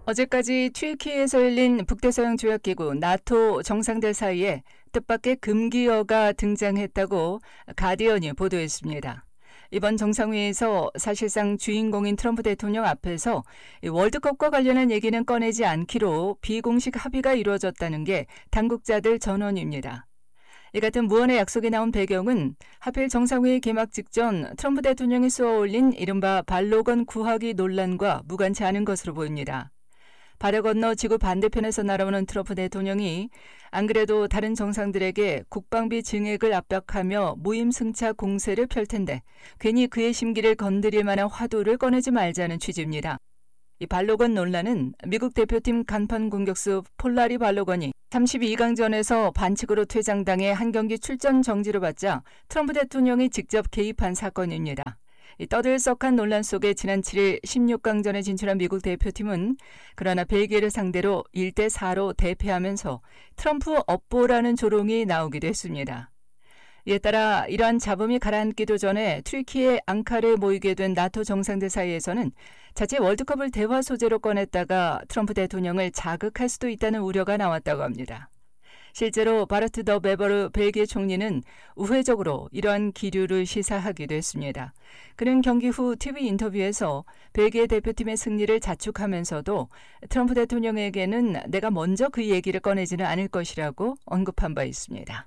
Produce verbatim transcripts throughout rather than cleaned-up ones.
어제까지 튀르키예에서 열린 북대서양 조약기구 나토 정상들 사이에 뜻밖의 금기어가 등장했다고 가디언이 보도했습니다. 이번 정상회의에서 사실상 주인공인 트럼프 대통령 앞에서 월드컵과 관련한 얘기는 꺼내지 않기로 비공식 합의가 이루어졌다는 게 당국자들 전언입니다. 이 같은 무언의 약속이 나온 배경은 하필 정상회의 개막 직전 트럼프 대통령이 쏘아올린 이른바 발로건 구하기 논란과 무관치 않은 것으로 보입니다. 발을 건너 지구 반대편에서 날아오는 트럼프 대통령이 안 그래도 다른 정상들에게 국방비 증액을 압박하며 무임승차 공세를 펼 텐데 괜히 그의 심기를 건드릴 만한 화두를 꺼내지 말자는 취지입니다. 이 발로건 논란은 미국 대표팀 간판 공격수 폴라리 발로건이 삼십이 강전에서 반칙으로 퇴장당해 한 경기 출전 정지를 받자 트럼프 대통령이 직접 개입한 사건입니다. 이 떠들썩한 논란 속에 지난 칠일 십육 강전에 진출한 미국 대표팀은 그러나 벨기에를 상대로 일 대 사로 대패하면서 트럼프 업보라는 조롱이 나오기도 했습니다. 이에 따라 이러한 잡음이 가라앉기도 전에 튀르키예 앙카르에 모이게 된 나토 정상들 사이에서는 자칫 월드컵을 대화 소재로 꺼냈다가 트럼프 대통령을 자극할 수도 있다는 우려가 나왔다고 합니다. 실제로 바르트 더 베버르 벨기에 총리는 우회적으로 이러한 기류를 시사하기도 했습니다. 그는 경기 후 티비 인터뷰에서 벨기에 대표팀의 승리를 자축하면서도 트럼프 대통령에게는 내가 먼저 그 얘기를 꺼내지는 않을 것이라고 언급한 바 있습니다.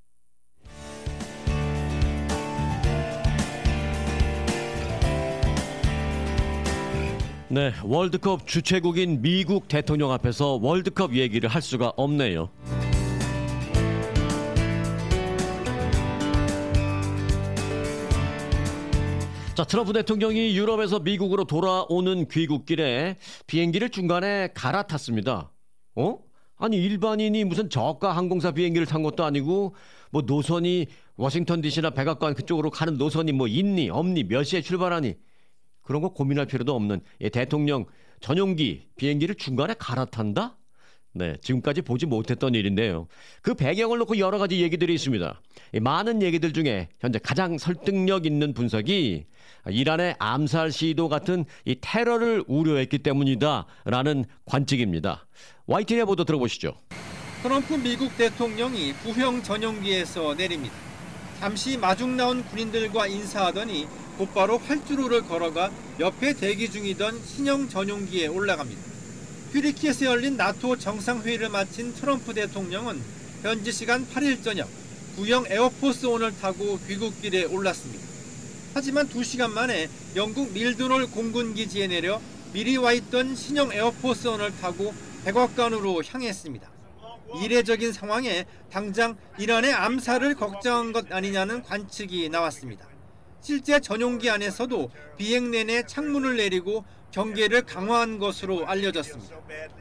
네, 월드컵 주최국인 미국 대통령 앞에서 월드컵 얘기를 할 수가 없네요. 자, 트럼프 대통령이 유럽에서 미국으로 돌아오는 귀국길에 비행기를 중간에 갈아탔습니다. 어? 아니 일반인이 무슨 저가 항공사 비행기를 탄 것도 아니고 뭐 노선이 워싱턴 디씨나 백악관 그쪽으로 가는 노선이 뭐 있니 없니 몇 시에 출발하니 그런 거 고민할 필요도 없는 예, 대통령 전용기 비행기를 중간에 갈아탄다? 네, 지금까지 보지 못했던 일인데요. 그 배경을 놓고 여러 가지 얘기들이 있습니다. 이 많은 얘기들 중에 현재 가장 설득력 있는 분석이 이란의 암살 시도 같은 이 테러를 우려했기 때문이다라는 관측입니다. 와이티엔의 보도 들어보시죠. 트럼프 미국 대통령이 구형 전용기에서 내립니다. 잠시 마중 나온 군인들과 인사하더니 곧바로 활주로를 걸어가 옆에 대기 중이던 신형 전용기에 올라갑니다. 튀르키예에서 열린 나토 정상회의를 마친 트럼프 대통령은 현지 시간 팔일 저녁 구형 에어포스 원을 타고 귀국길에 올랐습니다. 하지만 두 시간 만에 영국 밀드롤 공군기지에 내려 미리 와 있던 신형 에어포스 원을 타고 백악관으로 향했습니다. 이례적인 상황에 당장 이란의 암살을 걱정한 것 아니냐는 관측이 나왔습니다. 실제 전용기 안에서도 비행 내내 창문을 내리고 경계를 강화한 것으로 알려졌습니다.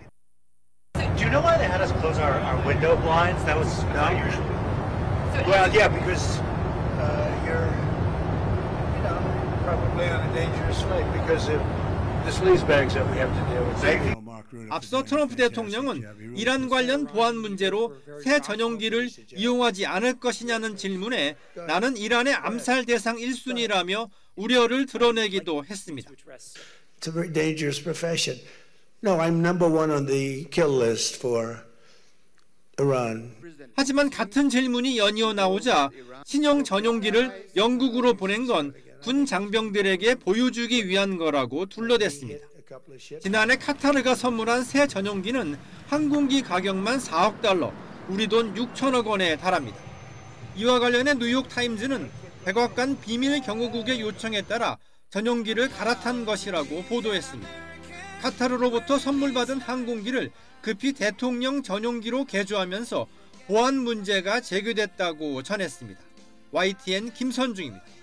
Do you know why they had us close our, our window blinds? That was not usual. Well, yeah, because uh, you're, you know, probably on a dangerous flight because of the sleaze bags that we have to deal with. 앞서 트럼프 대통령은 이란 관련 보안 문제로 새 전용기를 이용하지 않을 것이냐는 질문에 나는 이란의 암살 대상 일 순위라며 우려를 드러내기도 했습니다. It's a very dangerous profession. No, I'm number one on the kill list for Iran. 하지만 같은 질문이 연이어 나오자 신형 전용기를 영국으로 보낸 건 군 장병들에게 보여주기 위한 거라고 둘러댔습니다. 지난해 카타르가 선물한 새 전용기는 항공기 가격만 사억 달러, 우리 돈 육천억 원에 달합니다. 이와 관련해 뉴욕타임즈는 백악관 비밀 경호국의 요청에 따라 전용기를 갈아탄 것이라고 보도했습니다. 카타르로부터 선물받은 항공기를 급히 대통령 전용기로 개조하면서 보안 문제가 제기됐다고 전했습니다. 와이티엔 김선중입니다.